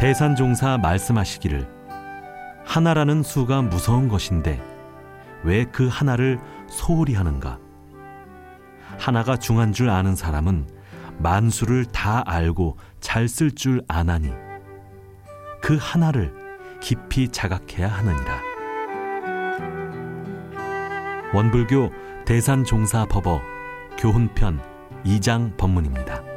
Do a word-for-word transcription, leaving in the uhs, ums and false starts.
대산종사 말씀하시기를 하나라는 수가 무서운 것인데 왜 그 하나를 소홀히 하는가? 하나가 중한 줄 아는 사람은 만수를 다 알고 잘 쓸 줄 아나니 그 하나를 깊이 자각해야 하느니라. 원불교 대산종사법어 교훈편 이 장 법문입니다.